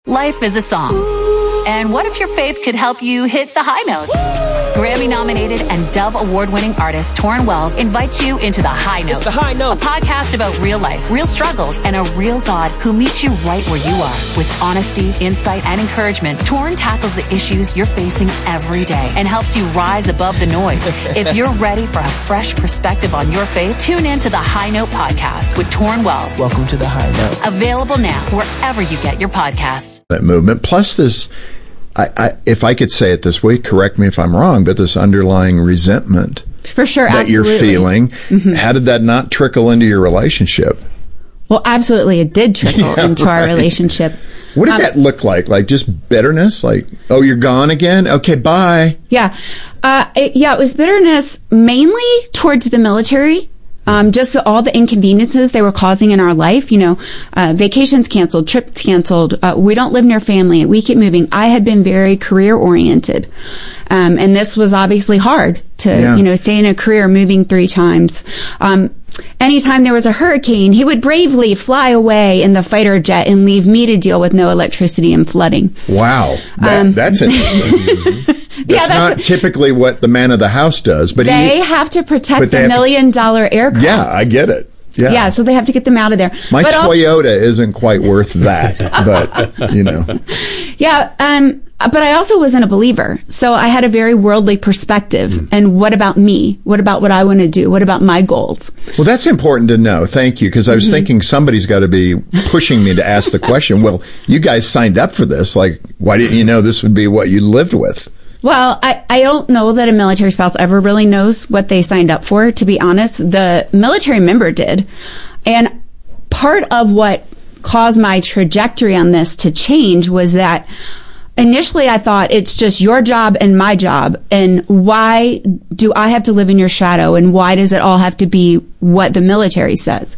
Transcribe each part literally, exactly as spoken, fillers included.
Life is a song. And what if your faith could help you hit the high notes? Grammy-nominated and Dove Award-winning artist Torrin Wells invites you into The High Note. It's The High Note. A podcast about real life, real struggles, and a real God who meets you right where you are. With honesty, insight, and encouragement, Torrin tackles the issues you're facing every day and helps you rise above the noise. If you're ready for a fresh perspective on your faith, tune in to The High Note podcast with Torrin Wells. Welcome to The High Note. Available now wherever you get your podcasts. That movement, plus this, I, I, if I could say it this way, correct me if I'm wrong, but this underlying resentment for sure that absolutely. you're feeling, mm-hmm. how did that not trickle into your relationship? Well, absolutely, it did trickle yeah, into right. our relationship. What did um, that look like? Like just bitterness? Like, oh, you're gone again? Okay, bye. Yeah, uh, it, yeah, it was bitterness mainly towards the military. Um, just all the inconveniences they were causing in our life, you know, uh, vacations canceled, trips canceled. Uh, we don't live near family. We keep moving. I had been very career oriented. Um, and this was obviously hard to, yeah. you know, stay in a career moving three times. Um, anytime there was a hurricane, he would bravely fly away in the fighter jet and leave me to deal with no electricity and flooding. Wow. That, Um, that's interesting. That's, yeah, that's not what, typically what the man of the house does, but they he, have to protect but the have million to, dollar aircraft. Yeah, I get it. Yeah. Yeah, so they have to get them out of there. My but Toyota also, isn't quite worth that, but, you know. Yeah, um, but I also wasn't a believer. So I had a very worldly perspective. Mm. And what about me? What about what I want to do? What about my goals? Well, that's important to know. Thank you. Because I was mm-hmm. thinking somebody's got to be pushing me to ask the question, well, you guys signed up for this. Like, why didn't you know this would be what you lived with? Well, I, I don't know that a military spouse ever really knows what they signed up for, to be honest. The military member did. And part of what caused my trajectory on this to change was that initially I thought it's just your job and my job. And why do I have to live in your shadow? And why does it all have to be what the military says?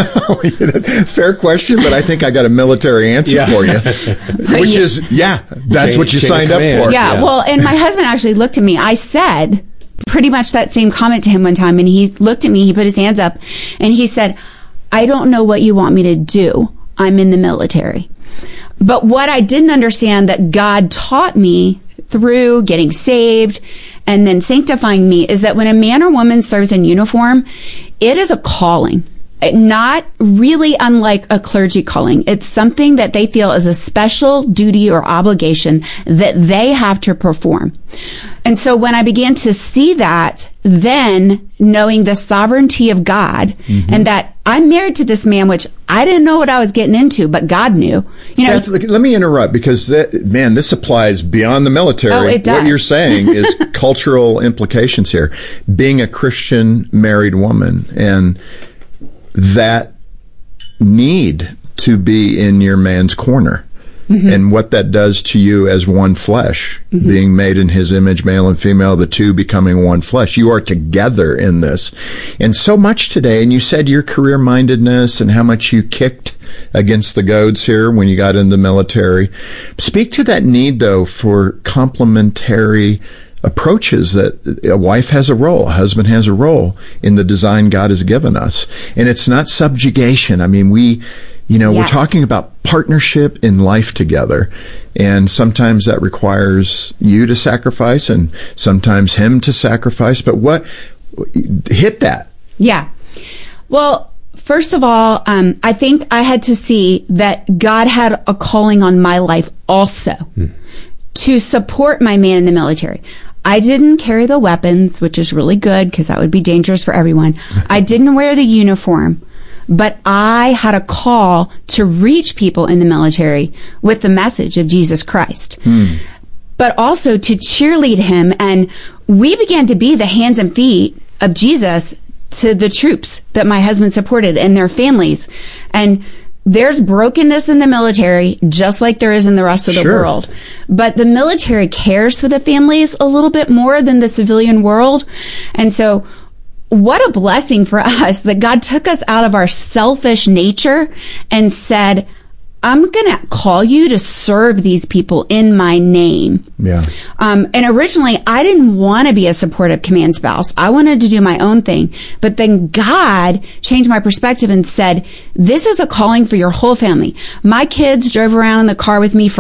Fair question, but I think I got a military answer yeah. for you. Which is, yeah, that's chain, what you signed up for. Yeah, yeah, well, and my husband actually looked at me. I said pretty much that same comment to him one time, and he looked at me, he put his hands up, and he said, I don't know what you want me to do. I'm in the military. But what I didn't understand that God taught me through getting saved and then sanctifying me is that when a man or woman serves in uniform, it is a calling. Not really unlike a clergy calling. It's something that they feel is a special duty or obligation that they have to perform. And so when I began to see that, then knowing the sovereignty of God mm-hmm. and that I'm married to this man, which I didn't know what I was getting into, but God knew. You know, Beth, let me interrupt because that, man, this applies beyond the military. Oh, it does. What you're saying is cultural implications here. Being a Christian married woman and that need to be in your man's corner mm-hmm. and what that does to you as one flesh, mm-hmm. being made in his image, male and female, the two becoming one flesh. You are together in this. And so much today, and you said your career-mindedness and how much you kicked against the goads here when you got in the military. Speak to that need, though, for complementary approaches that a wife has a role, a husband has a role in the design God has given us. And it's not subjugation. I mean, we, you know, yes. we're talking about partnership in life together. And sometimes that requires you to sacrifice and sometimes him to sacrifice. But what, hit that. Yeah. Well, first of all, um, I think I had to see that God had a calling on my life also hmm. to support my man in the military. I didn't carry the weapons, which is really good because that would be dangerous for everyone. I didn't wear the uniform, but I had a call to reach people in the military with the message of Jesus Christ, hmm. but also to cheerlead him. And we began to be the hands and feet of Jesus to the troops that my husband supported and their families. And there's brokenness in the military, just like there is in the rest of the sure. world. But the military cares for the families a little bit more than the civilian world. And so what a blessing for us that God took us out of our selfish nature and said, I'm going to call you to serve these people in my name. Yeah. Um, and originally I didn't want to be a supportive command spouse. I wanted to do my own thing. But then God changed my perspective and said, this is a calling for your whole family. My kids drove around in the car with me for